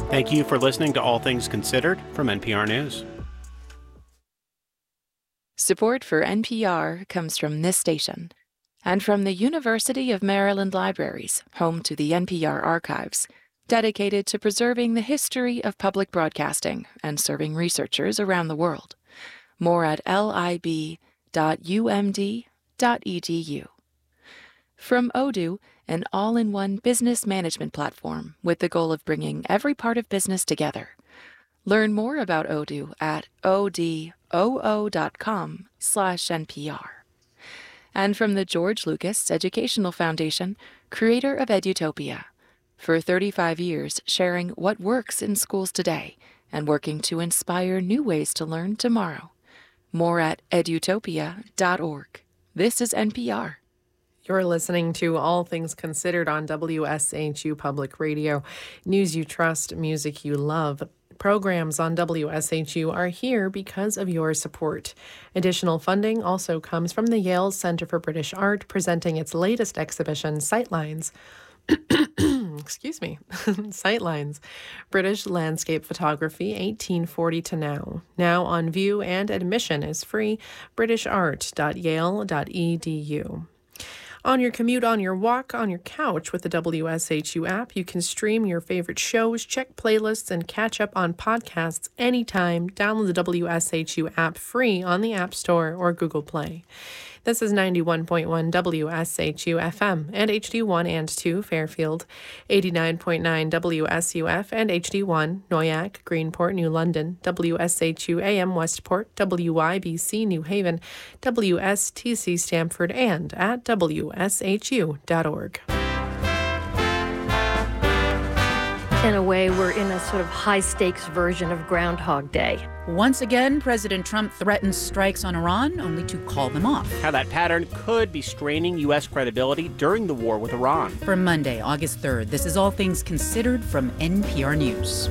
Thank you for listening to All Things Considered from NPR News. Support for NPR comes from this station and from the University of Maryland Libraries, home to the NPR archives, dedicated to preserving the history of public broadcasting and serving researchers around the world. More at lib.umd.edu. From Odoo, an all-in-one business management platform with the goal of bringing every part of business together. Learn more about Odoo at odoo.com/NPR. And from the George Lucas Educational Foundation, creator of Edutopia. For 35 years, sharing what works in schools today and working to inspire new ways to learn tomorrow. More at edutopia.org. This is NPR. You're listening to All Things Considered on WSHU Public Radio. News you trust, music you love. Programs on WSHU are here because of your support. Additional funding also comes from the Yale Center for British Art, presenting its latest exhibition, Sightlines. Excuse me. Sightlines, British Landscape Photography, 1840 to now. Now on view and admission is free. BritishArt.yale.edu. On your commute, on your walk, on your couch with the WSHU app, you can stream your favorite shows, check playlists, and catch up on podcasts anytime. Download the WSHU app free on the App Store or Google Play. This is 91.1 WSHU FM and HD1 and 2 Fairfield, 89.9 WSUF and HD1 Noyac, Greenport, New London, WSHU AM Westport, WYBC New Haven, WSTC Stamford, and at WSHU.org. In a way, we're in a sort of high-stakes version of Groundhog Day. Once again, President Trump threatens strikes on Iran, only to call them off. How that pattern could be straining U.S. credibility during the war with Iran. For Monday, August 3rd, this is All Things Considered from NPR News.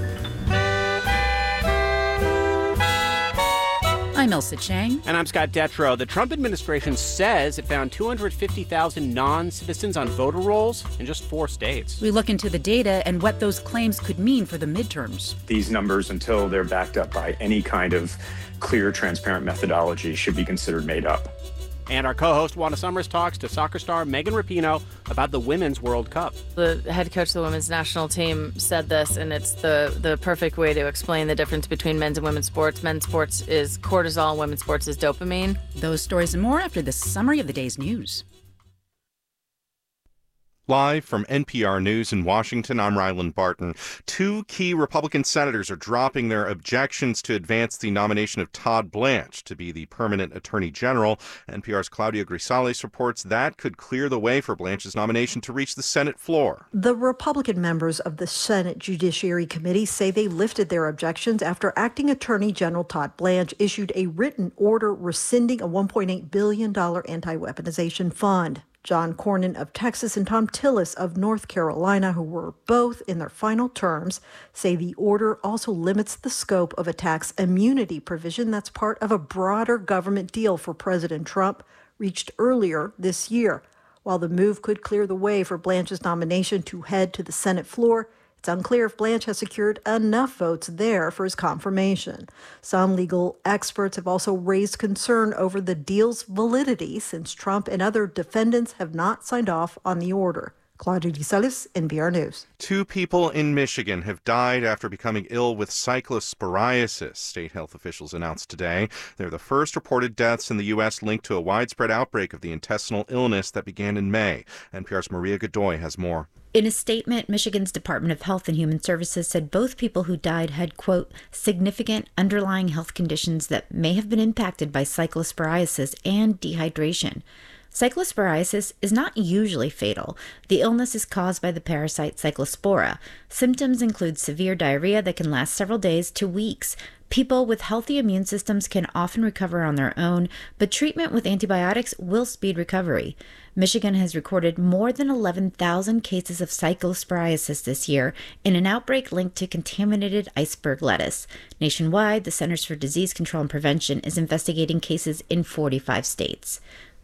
I'm Elsa Chang. And I'm Scott Detrow. The Trump administration says it found 250,000 non-citizens on voter rolls in just 4 states. We look into the data and what those claims could mean for the midterms. These numbers, until they're backed up by any kind of clear, transparent methodology, should be considered made up. And our co-host, Wanda Summers, talks to soccer star Megan Rapinoe about the Women's World Cup. The head coach of the women's national team said this, and it's the perfect way to explain the difference between men's and women's sports. Men's sports is cortisol, women's sports is dopamine. Those stories and more after the summary of the day's news. Live from NPR News in Washington, I'm Ryland Barton. 2 key Republican senators are dropping their objections to advance the nomination of Todd Blanche to be the permanent attorney general. NPR's Claudia Grisales reports that could clear the way for Blanche's nomination to reach the Senate floor. The Republican members of the Senate Judiciary Committee say they lifted their objections after Acting Attorney General Todd Blanche issued a written order rescinding a $1.8 billion anti-weaponization fund. John Cornyn of Texas and Tom Tillis of North Carolina, who were both in their final terms, say the order also limits the scope of a tax immunity provision that's part of a broader government deal for President Trump reached earlier this year. While the move could clear the way for Blanche's nomination to head to the Senate floor, it's unclear if Blanche has secured enough votes there for his confirmation. Some legal experts have also raised concern over the deal's validity since Trump and other defendants have not signed off on the order. Claudia Grisales, NPR News. 2 people in Michigan have died after becoming ill with cyclosporiasis, state health officials announced today. They're the first reported deaths in the U.S. linked to a widespread outbreak of the intestinal illness that began in May. NPR's Maria Godoy has more. In a statement, Michigan's Department of Health and Human Services said both people who died had, quote, significant underlying health conditions that may have been impacted by cyclosporiasis and dehydration. Cyclosporiasis is not usually fatal. The illness is caused by the parasite Cyclospora. Symptoms include severe diarrhea that can last several days to weeks. People with healthy immune systems can often recover on their own, but treatment with antibiotics will speed recovery. Michigan has recorded more than 11,000 cases of cyclosporiasis this year in an outbreak linked to contaminated iceberg lettuce. Nationwide, the Centers for Disease Control and Prevention is investigating cases in 45 states.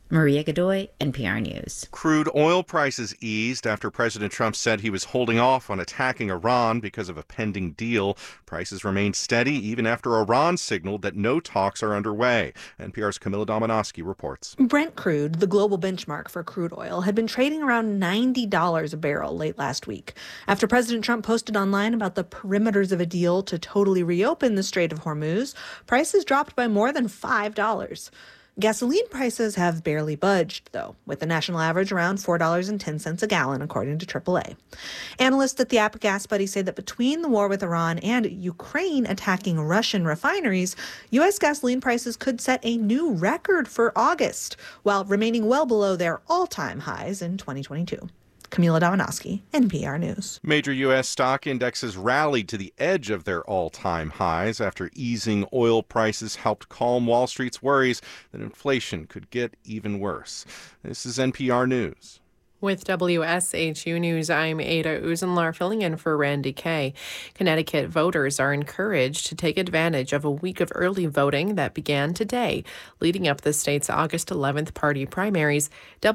Maria Godoy, NPR News. Crude oil prices eased after President Trump said he was holding off on attacking Iran because of a pending deal. Prices remained steady even after Iran signaled that no talks are underway. NPR's Camilla Domonoske reports. Brent crude, the global benchmark for crude oil, had been trading around $90 a barrel late last week. After President Trump posted online about the perimeters of a deal to totally reopen the Strait of Hormuz, prices dropped by more than $5. Gasoline prices have barely budged, though, with the national average around $4.10 a gallon, according to AAA. Analysts at the app Gas Buddy say that between the war with Iran and Ukraine attacking Russian refineries, U.S. gasoline prices could set a new record for August, while remaining well below their all-time highs in 2022. Camila Domonoske, NPR News. Major U.S. stock indexes rallied to the edge of their all-time highs after easing oil prices helped calm Wall Street's worries that inflation could get even worse. This is NPR News. With WSHU News, I'm Ada Uzenlar filling in for Randy Kay. Connecticut voters are encouraged to take advantage of a week of early voting that began today, leading up the state's August 11th party primaries.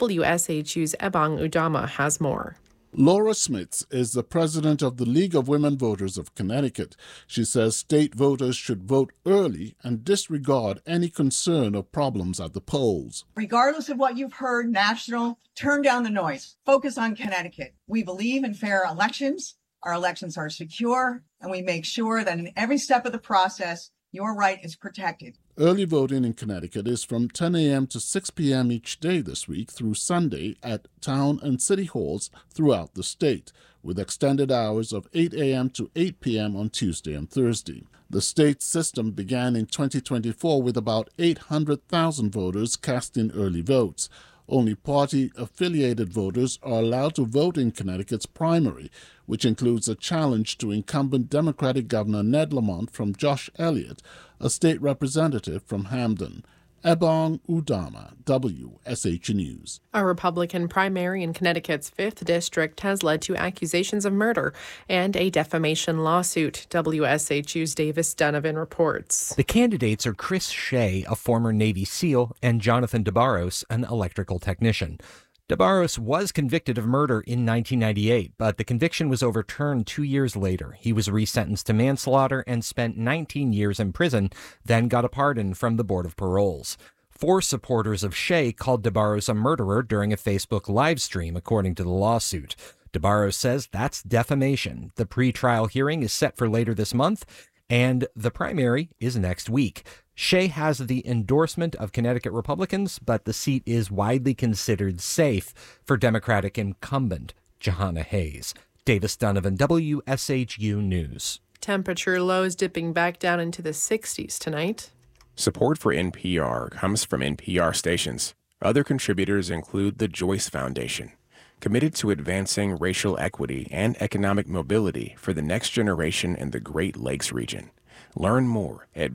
WSHU's Ebong Udama has more. Laura Smits is the president of the League of Women Voters of Connecticut. She says state voters should vote early and disregard any concern of problems at the polls. Regardless of what you've heard national, turn down the noise. Focus on Connecticut. We believe in fair elections. Our elections are secure, and we make sure that in every step of the process, your right is protected. Early voting in Connecticut is from 10 a.m. to 6 p.m. each day this week through Sunday at town and city halls throughout the state, with extended hours of 8 a.m. to 8 p.m. on Tuesday and Thursday. The state system began in 2024 with about 800,000 voters casting early votes. Only party-affiliated voters are allowed to vote in Connecticut's primary, which includes a challenge to incumbent Democratic Governor Ned Lamont from Josh Elliott, a state representative from Hamden. Ebong Udama, WSHU News. A Republican primary in Connecticut's 5th District has led to accusations of murder and a defamation lawsuit. WSHU's Davis Donovan reports. The candidates are Chris Shea, a former Navy SEAL, and Jonathan DeBarros, an electrical technician. DeBarros was convicted of murder in 1998, but the conviction was overturned 2 years later. He was resentenced to manslaughter and spent 19 years in prison, then got a pardon from the Board of Paroles. 4 supporters of Shea called DeBarros a murderer during a Facebook live stream, according to the lawsuit. DeBarros says that's defamation. The pretrial hearing is set for later this month, and the primary is next week. Shea has the endorsement of Connecticut Republicans, but the seat is widely considered safe for Democratic incumbent Jahana Hayes. Davis Donovan, WSHU News. Temperature lows dipping back down into the 60s tonight. Support for NPR comes from NPR stations. Other contributors include the Joyce Foundation, committed to advancing racial equity and economic mobility for the next generation in the Great Lakes region. Learn more at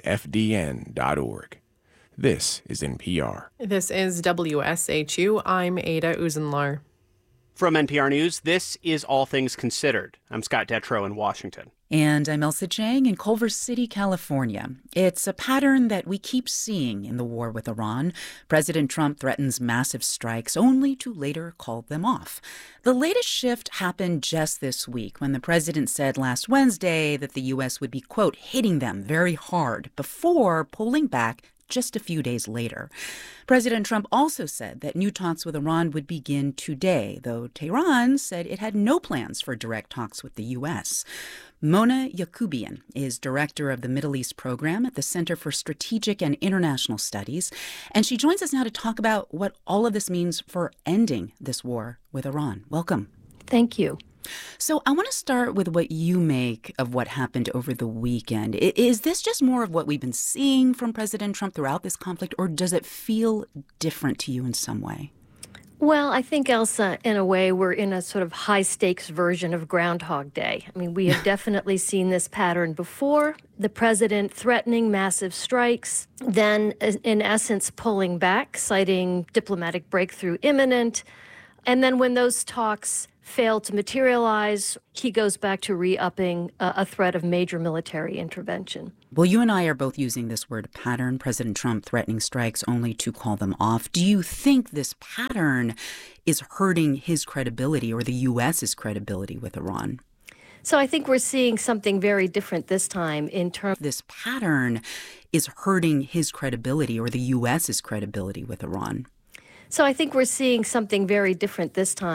joycefdn.org. This is NPR. This is WSHU. I'm Ada Uzenlar. From NPR News, this is All Things Considered. I'm Scott Detrow in Washington. And I'm Elsa Chang in Culver City, California. It's a pattern that we keep seeing in the war with Iran. President Trump threatens massive strikes only to later call them off. The latest shift happened just this week when the president said last Wednesday that the U.S. would be, quote, hitting them very hard before pulling back just a few days later. President Trump also said that new talks with Iran would begin today, though Tehran said it had no plans for direct talks with the U.S. Mona Yacoubian is director of the Middle East program at the Center for Strategic and International Studies, and she joins us now to talk about what all of this means for ending this war with Iran. Welcome. Thank you. So I want to start with what you make of what happened over the weekend. Is this just more of what we've been seeing from President Trump throughout this conflict, or does it feel different to you in some way? Well, I think, Elsa, in a way, we're in a sort of high-stakes version of Groundhog Day. I mean, we have definitely seen this pattern before. The president threatening massive strikes, then, in essence, pulling back, citing diplomatic breakthrough imminent. And then when those talks fail to materialize, he goes back to re-upping a threat of major military intervention. Well, you and I are both using this word pattern, President Trump threatening strikes only to call them off. Do you think this pattern is hurting his credibility or the U.S.'s credibility with Iran? So I think we're seeing something very different this time in terms. This pattern is hurting his credibility or the U.S.'s credibility with Iran. So I think we're seeing something very different this time.